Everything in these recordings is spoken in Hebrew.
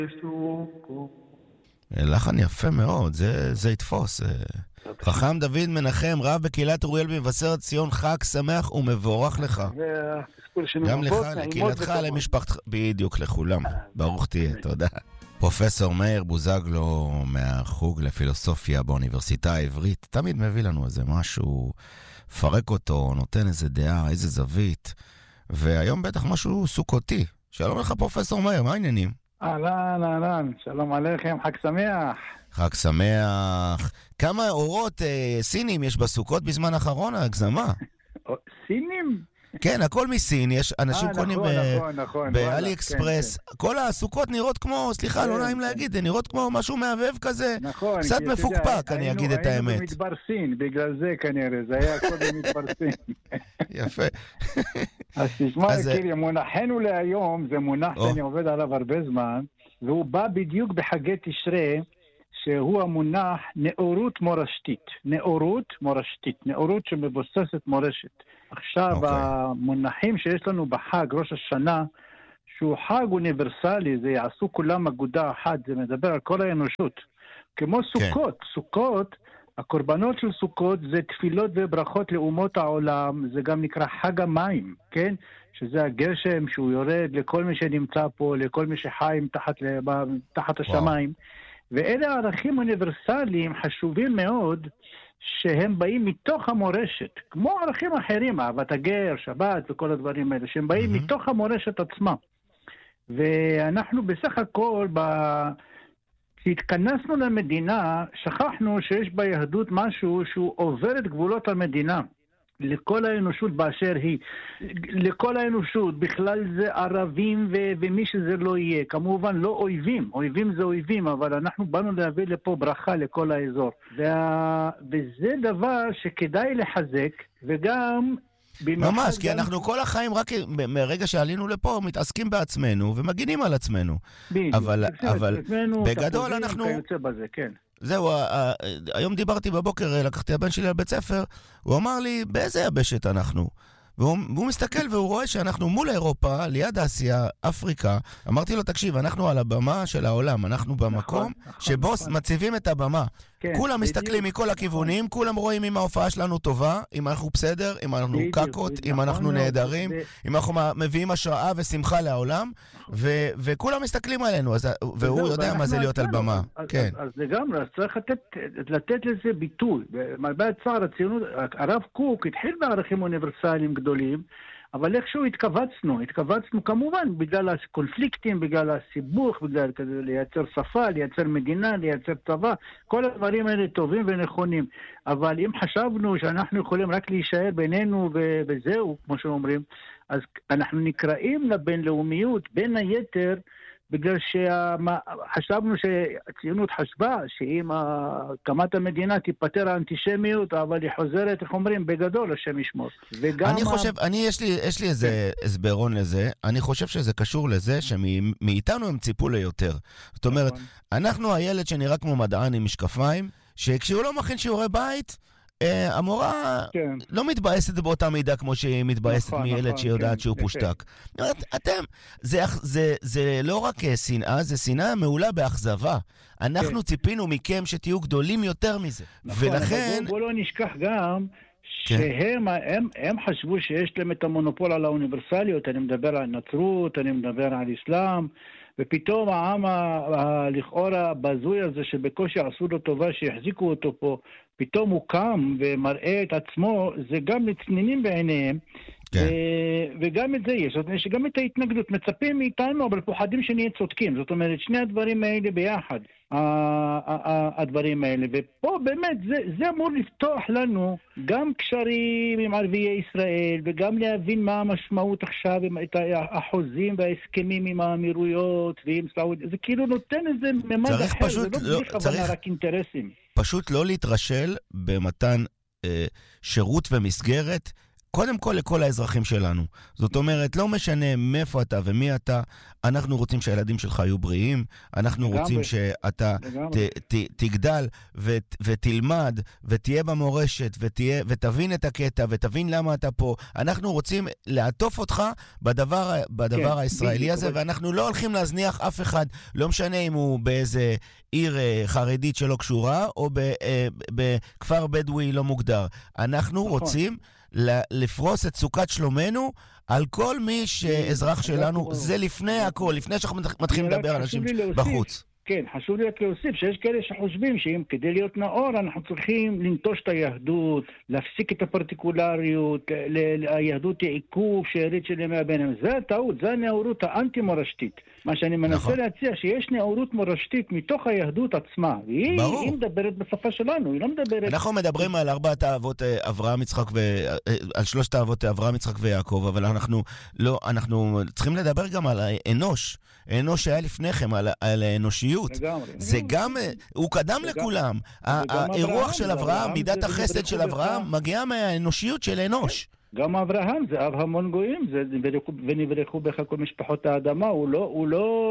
לחן יפה מאוד, זה יתפוס. חכם דוד מנחם, רב בקהילת אוריאל במבשרת ציון, חג שמח ומבורך לך. גם לך, לקהילתך, למשפחתך, בדיוק לכולם. ברוך תהיה, תודה. פרופסור מאיר בוזגלו מהחוג לפילוסופיה באוניברסיטה העברית, תמיד מביא לנו איזה משהו, פרק אותו, נותן איזה דעה, איזה זווית, והיום בטח משהו סוכותי. שלום לך פרופסור מאיר, מה העניינים? אהלן, שלום עליכם, חג שמח. חג שמח. כמה אורות סינים יש בסוכות בזמן האחרון, הגזמה? סינים? כן, הכל מסין, יש אנשים קונים באלי אקספרס, כן. כל הסוכות נראות כמו, סליחה, לא נעים להגיד, נראות כמו משהו מעבב כזה, קצת מפוקפק, אני אגיד את האמת. היינו במדבר סין, בגלל זה כנראה, זה היה הכל במדבר סין. יפה. אז תשמע, קירי, מונחנו להיום, זה מונח שאני עובד עליו הרבה זמן, והוא בא בדיוק בחגי תשרי, שהוא המונח נאורות מורשתית. נאורות שמבוססת מורשת. עכשיו, המונחים שיש לנו בחג, ראש השנה, שהוא חג אוניברסלי, זה יעשו כולם אגודה אחת, זה מדבר על כל האנושות. כמו סוכות, הקורבנות של סוכות זה תפילות וברכות לאומות העולם, זה גם נקרא חג המים, כן? שזה הגשם שהוא יורד לכל מי שנמצא פה, לכל מי שחי תחת השמיים. ואלה ערכים אוניברסליים חשובים מאוד, שהם באים מתוך המורשת, כמו ערכים אחרים, אהבת הגר, שבת וכל הדברים האלה, שהם באים מתוך המורשת עצמה. ואנחנו בסך הכל, כשהתכנסנו למדינה, שכחנו שיש ביהדות משהו שהוא עובר את גבולות המדינה. לכל האנושות באשר היא, לכל האנושות, בכלל זה ערבים ומי שזה לא יהיה, כמובן לא אויבים זה אויבים, אבל אנחנו באנו להביא לפה ברכה לכל האזור, וזה דבר שכדאי לחזק, וגם ממש, כי אנחנו כל החיים רק מרגע שעלינו לפה מתעסקים בעצמנו ומגינים על עצמנו, אבל בגדול אנחנו זהו, היום דיברתי בבוקר, לקחתי הבן שלי לבית ספר, הוא אמר לי, באיזה יבשת אנחנו? והוא מסתכל והוא רואה שאנחנו מול אירופה, ליד אסיה, אפריקה. אמרתי לו, תקשיב, אנחנו על הבמה של העולם, אנחנו במקום שבו מציבים את הבמה. כולם מסתכלים מכל הכיוונים, כולם רואים אם ההופעה שלנו טובה, אם אנחנו בסדר, אם אנחנו קקות, אם אנחנו נהדרים, אם אנחנו מביאים השראה ושמחה לעולם, וכולם מסתכלים עלינו, והוא יודע מה זה להיות על במה. אז לגמרי, אז צריך לתת לזה ביטוי. מרבה הצער, הרב קוק התחיל בערכים אוניברסליים גדולים, אבל איכשהו התכווצנו כמובן בגלל הקונפליקטים, בגלל הסיבוך, בגלל לייצר שפה, לייצר מדינה, לייצר צבא, כל הדברים האלה טובים ונכונים. אבל אם חשבנו שאנחנו יכולים רק להישאר בינינו וזהו, כמו שאומרים, אז אנחנו נקראים לבינלאומיות בין היתר, בגלל שחשבנו שהציונות חשבה שאם הקמת המדינה תיפטר האנטישמיות, אבל היא חוזרת, איך אומרים, בגדול, השם ישמור. אני חושב, יש לי איזה הסברון לזה, אני חושב שזה קשור לזה שמאיתנו הם ציפו ליותר. זאת אומרת, אנחנו הילד שנראה כמו מדען עם משקפיים, שכשהוא לא מכין שיעורי בית, המורה לא מתבאסת באותה מידה כמו שהיא מתבאסת מילד שיודעת שהוא פושטק. אתם, זה לא רק שנאה, זה שנאה מעולה באכזבה. אנחנו ציפינו מכם שתהיו גדולים יותר מזה. ולכן... בוא לא נשכח גם שהם חשבו שיש להם את המונופול על האוניברסליות. אני מדבר על נצרות, אני מדבר על אסלאם, ופתאום העם לכאורה בזוי הזה שבקושי עשו לו טובה שיחזיקו אותו פה, פתאום הוא קם ומראה את עצמו, זה גם לצנינים בעיניהם, וגם את זה יש. זאת אומרת שגם את ההתנגדות מצפים מאיתנו, אבל פוחדים שנהיה צודקים. זאת אומרת, שני הדברים האלה ביחד, הדברים האלה. ופה באמת זה אמור לפתוח לנו גם קשרים עם ערביי ישראל, וגם להבין מה המשמעות עכשיו, את החוזים וההסכמים עם האמירויות ועם סעודיה. זה כאילו נותן איזה ממד אחר, זה לא בלי כוונה רק אינטרסים. פשוט לא להתרשל במתן שירות ומסגרת קודם כל לכל האזרחים שלנו. זאת אומרת, לא משנה מאיפה אתה ומי אתה, אנחנו רוצים שהילדים שלך יהיו בריאים, אנחנו רוצים שאתה תגדל ותלמד ותהיה במורשת ותבין את הקטע ותבין למה אתה פה. אנחנו רוצים לעטוף אותך בדבר הישראלי הזה, ואנחנו לא הולכים להזניח אף אחד, לא משנה אם הוא באיזה עיר חרדית שלא קשורה, או בכפר בדואי לא מוגדר. אנחנו רוצים לפרוס את סוכת שלומנו על כל מי שאזרח שלנו, זה לפני הכל, לפני שאנחנו מתחילים לדבר על אנשים בחוץ. כן, חשוב לי להוסיף שיש כאלה שחושבים שאם כדי להיות נאור אנחנו צריכים לנטוש את היהדות, להפסיק את הפרטיקולריות, היהדות היא עיכוב שארית של ימי הביניים. זה הטעות, זה הנאורות האנטי-מורשתית. מה שאני מנסה להציע שיש נאורות מורשתית מתוך היהדות עצמה, והיא מדברת בשפה שלנו, היא לא מדברת... אנחנו מדברים על ארבעת האבות אברהם, יצחק על שלושת האבות אברהם, יצחק ויעקב, אבל אנחנו צריכים לדבר גם על האנוש. האנוש שהיה לפניכם, על האנושיות. זה גם, הוא קדם לכולם. האירוח של אברהם, מידת החסד של אברהם, מגיעה מהאנושיות של האנוש. גם אברהם זה אב המון גויים, ונברכו בך כל משפחות האדמה, הוא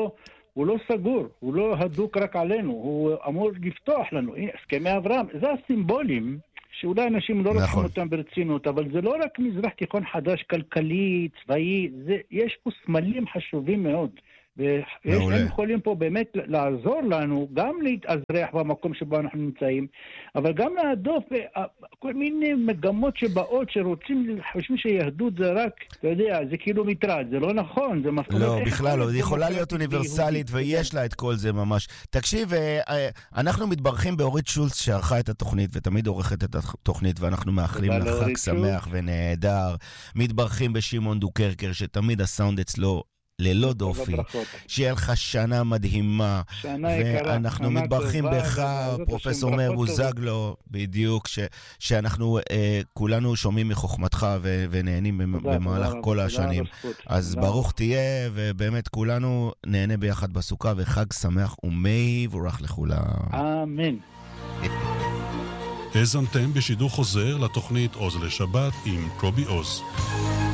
לא סגור, הוא לא הדוק רק עלינו, הוא אמור לפתוח לנו. הסכמי אברהם, זה הסימבולים שאולי אנשים לא רוחים אותם ברצינות, אבל זה לא רק מזרח תיכון חדש, כלכלי, צבאי, יש פה סמלים חשובים מאוד. והם יכולים פה באמת לעזור לנו גם להתאזרח במקום שבו אנחנו נמצאים, אבל גם להדוף כל מיני מגמות שבאות חושבים שיהדות זה רק, אתה יודע, זה כאילו מטרד, זה לא נכון, זה מסכנות. לא, בכלל לא, היא יכולה להיות אוניברסלית ויש לה את כל זה ממש. תקשיב, אנחנו מתברכים באורית שולץ שערכה את התוכנית ותמיד עורכת את התוכנית, ואנחנו מאחלים לה חג שמח ונהדר. מתברכים בשמעון דוקרקר שתמיד הסאונד אצלו ללא דופי, שיהיה לך שנה מדהימה, ואנחנו מתברכים בך, פרופסור מאיר בוזגלו, בדיוק, שאנחנו כולנו שומעים מחוכמתך ונהנים במהלך כל השנים. אז ברוך תהיה, ובאמת כולנו נהנה ביחד בסוכה, וחג שמח ומי ורח לכולם. אמן. האזנתם בשידור חוזר לתוכנית עוז לשבת עם קובי עוז.